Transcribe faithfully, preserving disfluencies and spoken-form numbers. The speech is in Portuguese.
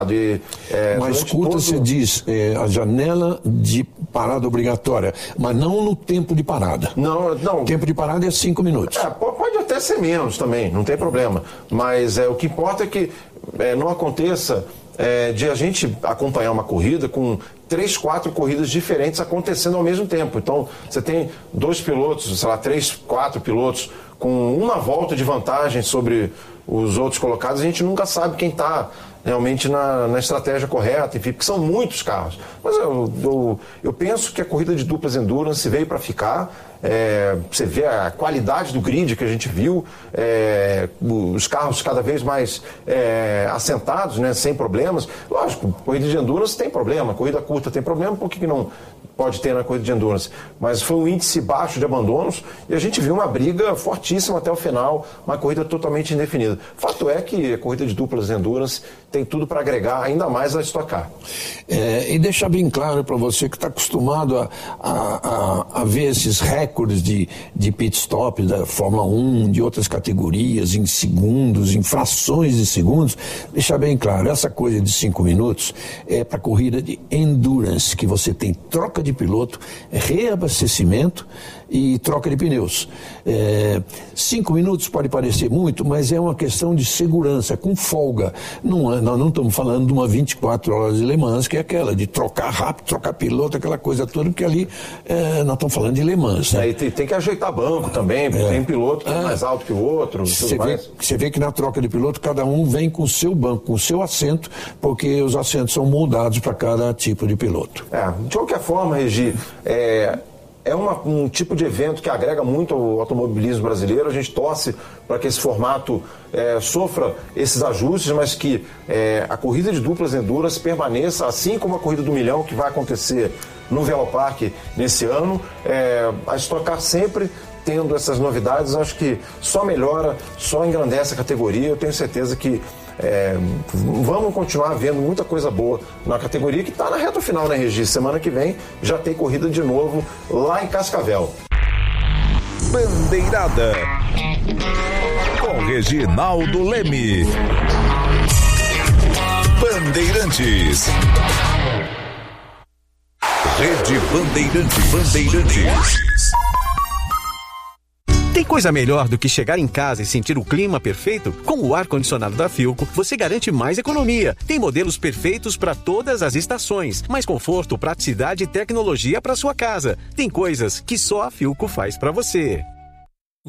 E, é, mais curta, todo... você diz, é, a janela de parada obrigatória, mas não no tempo de parada. Não, não. O tempo de parada é cinco minutos. É, pode até ser menos também, não tem problema. Mas é, o que importa é que é, não aconteça é, de a gente acompanhar uma corrida com três, quatro corridas diferentes acontecendo ao mesmo tempo. Então, você tem dois pilotos, sei lá, três, quatro pilotos com uma volta de vantagem sobre os outros colocados, a gente nunca sabe quem está realmente na, na estratégia correta, enfim, porque são muitos carros. Mas eu, eu, eu penso que a corrida de duplas endurance veio para ficar. É, você vê a qualidade do grid que a gente viu, é, os carros cada vez mais é, assentados, né, sem problemas. Lógico, corrida de endurance tem problema, corrida curta tem problema, por que, que não pode ter na corrida de endurance? Mas foi um índice baixo de abandonos e a gente viu uma briga fortíssima até o final, uma corrida totalmente indefinida. Fato é que a corrida de duplas endurance tem tudo para agregar ainda mais a Stock Car. É, e deixar bem claro para você que está acostumado a, a, a, a ver esses recordes de, de pit stop da Fórmula um, de outras categorias, em segundos, em frações de segundos, deixar bem claro, essa coisa de cinco minutos é para corrida de endurance, que você tem troca de piloto, reabastecimento e troca de pneus. É, cinco minutos pode parecer muito, mas é uma questão de segurança, com folga. Não, nós não estamos falando de uma vinte e quatro horas de Le Mans, que é aquela de trocar rápido, trocar piloto, aquela coisa toda, porque ali é, nós estamos falando de Le Mans. Né? É, e tem, tem que ajeitar banco também, porque é. tem piloto que é mais alto que o outro. Você vê, você vê que na troca de piloto, cada um vem com o seu banco, com o seu assento, porque os assentos são moldados para cada tipo de piloto. É, de qualquer forma, Regi, é... É uma, um tipo de evento que agrega muito ao automobilismo brasileiro. A gente torce para que esse formato é, sofra esses ajustes, mas que é, a corrida de duplas endurance permaneça, assim como a corrida do milhão, que vai acontecer no Velopark nesse ano. É, a Stock Car sempre tendo essas novidades, acho que só melhora, só engrandece a categoria. Eu tenho certeza que É, vamos continuar vendo muita coisa boa na categoria, que está na reta final, né, Regi? Semana que vem já tem corrida de novo lá em Cascavel. Bandeirada com Reginaldo Leme. Bandeirantes. Rede Bandeirantes. Bandeirantes. Tem coisa melhor do que chegar em casa e sentir o clima perfeito? Com o ar-condicionado da Philco, você garante mais economia. Tem modelos perfeitos para todas as estações, mais conforto, praticidade e tecnologia para sua casa. Tem coisas que só a Philco faz para você.